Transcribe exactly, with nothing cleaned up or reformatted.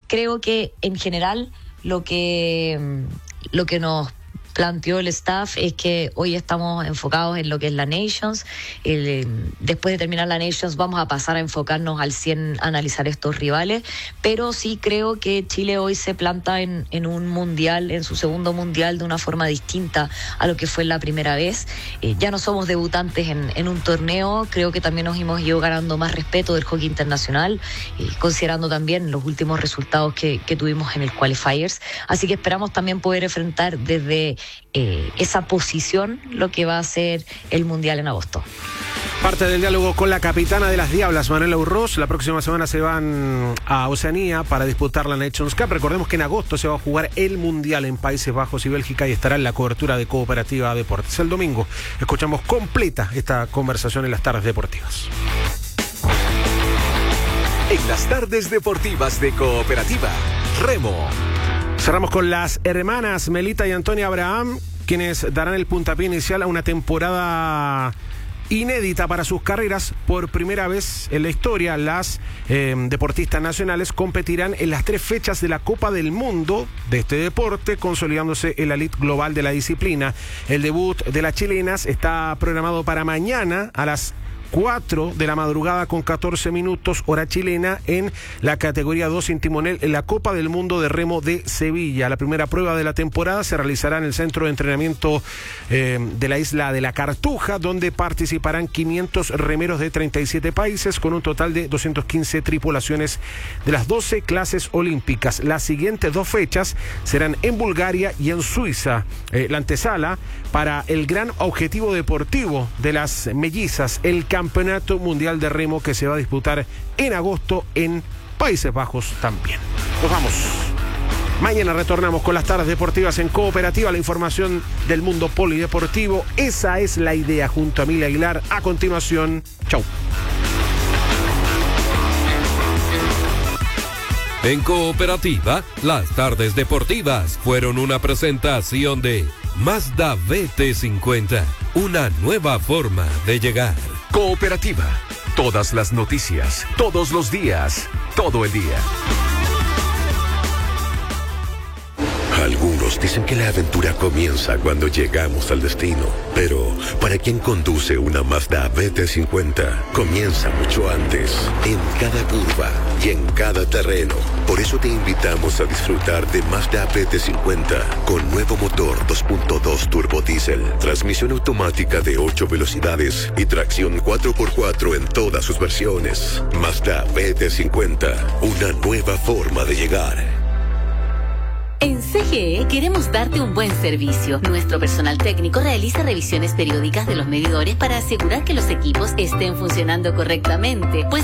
creo que en general lo que, lo que nos planteó el staff es que hoy estamos enfocados en lo que es la Nations. El, después de terminar la Nations vamos a pasar a enfocarnos al cien a analizar estos rivales, pero sí creo que Chile hoy se planta en, en un mundial, en su segundo mundial, de una forma distinta a lo que fue la primera vez. Eh, ya no somos debutantes en, en un torneo, creo que también nos hemos ido ganando más respeto del hockey internacional, eh, considerando también los últimos resultados que, que tuvimos en el Qualifiers, así que esperamos también poder enfrentar desde Eh, esa posición lo que va a ser el Mundial en agosto. Parte del diálogo con la capitana de las Diablas, Manuela Urroz. La próxima semana se van a Oceanía para disputar la Nations Cup. Recordemos que en agosto se va a jugar el Mundial en Países Bajos y Bélgica y estará en la cobertura de Cooperativa Deportes. El domingo escuchamos completa esta conversación en las tardes deportivas. En las tardes deportivas de Cooperativa, Remo. Cerramos con las hermanas Melita y Antonia Abraham, quienes darán el puntapié inicial a una temporada inédita para sus carreras. Por primera vez en la historia, las eh, deportistas nacionales competirán en las tres fechas de la Copa del Mundo de este deporte, consolidándose en la elite global de la disciplina. El debut de las chilenas está programado para mañana a las cuatro de la madrugada con catorce minutos hora chilena en la categoría dos sin timonel en la Copa del Mundo de Remo de Sevilla. La primera prueba de la temporada se realizará en el centro de entrenamiento eh, de la isla de la Cartuja, donde participarán quinientos remeros de treinta y siete países con un total de doscientas quince tripulaciones de las doce clases olímpicas. Las siguientes dos fechas serán en Bulgaria y en Suiza. Eh, la antesala para el gran objetivo deportivo de las mellizas, el Campeonato Mundial de Remo, que se va a disputar en agosto en Países Bajos también. Nos vamos. Mañana retornamos con las tardes deportivas en Cooperativa, la información del mundo polideportivo. Esa es la idea, junto a Emilia Aguilar. A continuación, chau. En Cooperativa, las tardes deportivas fueron una presentación de Mazda B T cincuenta, una nueva forma de llegar. Cooperativa, todas las noticias, todos los días, todo el día. Algunos dicen que la aventura comienza cuando llegamos al destino, pero para quien conduce una Mazda B T cincuenta, comienza mucho antes, en cada curva y en cada terreno. Por eso te invitamos a disfrutar de Mazda B T cincuenta con nuevo motor dos punto dos turbo diésel, transmisión automática de ocho velocidades y tracción cuatro por cuatro en todas sus versiones. Mazda B T cincuenta, una nueva forma de llegar. En C G E queremos darte un buen servicio. Nuestro personal técnico realiza revisiones periódicas de los medidores para asegurar que los equipos estén funcionando correctamente, pues